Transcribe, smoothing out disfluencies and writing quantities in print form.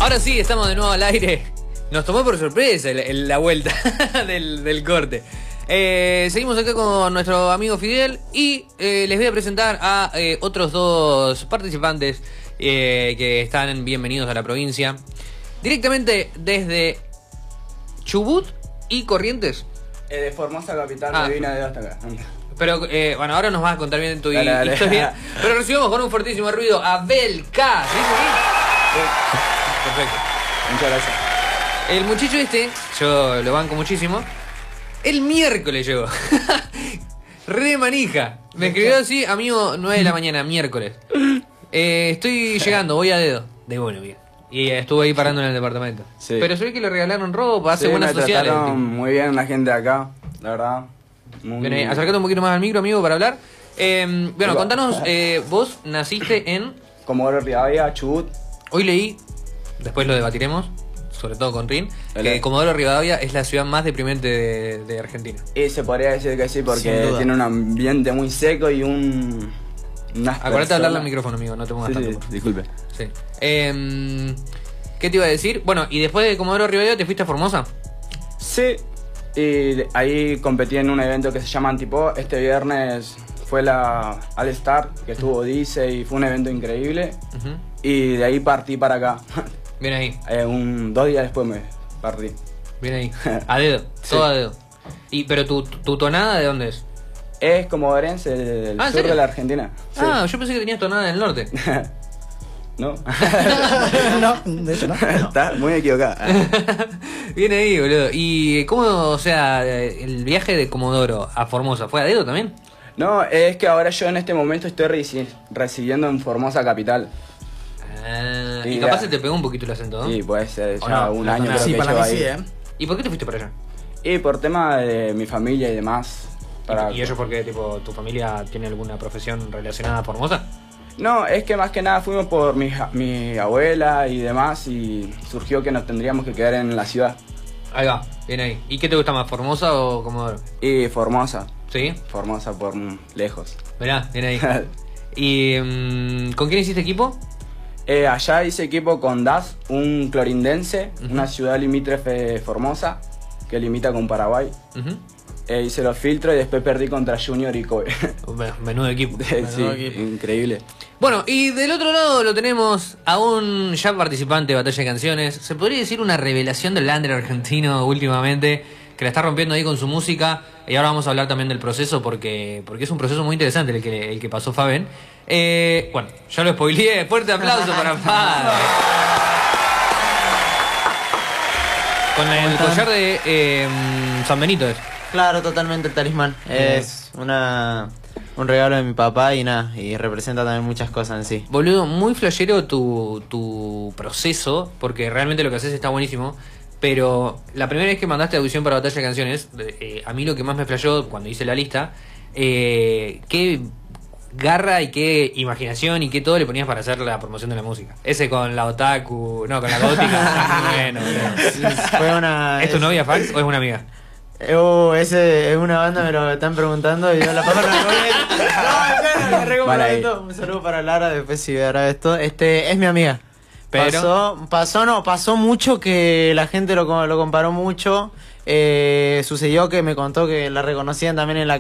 Ahora sí, estamos de nuevo al aire. Nos tomó por sorpresa la vuelta del corte. Seguimos acá con nuestro amigo Fidel y les voy a presentar a otros dos participantes que están bienvenidos a la provincia. Directamente desde Chubut y Corrientes. De Formosa capital, me vine de hasta acá. Pero bueno, ahora nos vas a contar bien tu historia. Pero recibimos con un fortísimo ruido a Belka. ¿Sí? Perfecto. Muchas gracias. El muchacho este, yo lo banco muchísimo. El miércoles llegó. Re manija. Me escribió así, amigo, 9 de la mañana, miércoles. Estoy llegando, voy a dedo. De bueno, bien. Y estuvo ahí parando en el departamento. Sí. Pero se ve que le regalaron ropa, hace buenas sociales. Muy bien la gente de acá, la verdad. Muy... Acércate un poquito más al micro, amigo, para hablar. Bueno, contanos, vos naciste en... Comodoro Rivadavia, Chubut. Hoy leí, después lo debatiremos, sobre todo con Rin, que Comodoro Rivadavia es la ciudad más deprimente de Argentina. Y se podría decir que sí, porque tiene un ambiente muy seco y Acuérdate de hablarle al micrófono, amigo, no te pongas tanto. Sí, disculpe. Sí. ¿Qué te iba a decir? Bueno, y después de Comodoro Rivadavia, ¿te fuiste a Formosa? Sí, y ahí competí en un evento que se llama Antipó. Este viernes fue la All Star, que estuvo Dice y fue un evento increíble. Y de ahí partí para acá. Bien ahí. 2 días después me partí. Bien ahí. A dedo, todo a dedo. Pero tu tonada, ¿de dónde es? Es comodorense, del sur de la Argentina. Sí. Yo pensé que tenías tonada del norte. No. No, de hecho no. Está muy equivocada. Bien ahí, boludo. ¿Y cómo, o sea, el viaje de Comodoro a Formosa, fue a dedo también? No, es que ahora yo en este momento estoy residiendo en Formosa capital. Y capaz se te pegó un poquito el acento, ¿no? Sí, puede ser, ya un año creo sí, que para llevo mí ahí. sí, ¿Y por qué te fuiste para allá? Y por tema de mi familia y demás. ¿Y ellos porque tipo tu familia tiene alguna profesión relacionada a Formosa? No, es que más que nada fuimos por mi abuela y demás y surgió que nos tendríamos que quedar en la ciudad. Ahí va, bien ahí. ¿Y qué te gusta más, Formosa o Comodoro? Y Formosa. ¿Sí? Formosa por lejos. Mirá, bien ahí. ¿Y con quién hiciste equipo? Allá hice equipo con DAS, un clorindense, una ciudad limítrofe de Formosa, que limita con Paraguay. Hice los filtros y después perdí contra Junior y Kobe. Menudo equipo. Sí, increíble. Bueno, y del otro lado lo tenemos a un ya participante de Batalla de Canciones. Se podría decir una revelación del under argentino últimamente, que la está rompiendo ahí con su música. Y ahora vamos a hablar también del proceso, porque es un proceso muy interesante el que pasó Faben. Bueno, ya lo spoileé. Fuerte aplauso para Faben. Con el collar de San Benito es. Claro, totalmente el talismán. Es un regalo de mi papá y nada, y representa también muchas cosas en sí. Boludo, muy flashero tu proceso, porque realmente lo que haces está buenísimo. Pero la primera vez que mandaste audición para Batalla de Canciones, a mí lo que más me flashó cuando hice la lista, qué garra y qué imaginación y qué todo le ponías para hacer la promoción de la música. Ese con la otaku, no, con la gótica. Bueno, fue ¿Es tu novia Fax o es una amiga? Ese es una banda, me lo están preguntando y yo la paso no, un saludo para Lara, después si verá esto. Es mi amiga. Pero pasó mucho que la gente lo comparó mucho. Sucedió que me contó que la reconocían también en la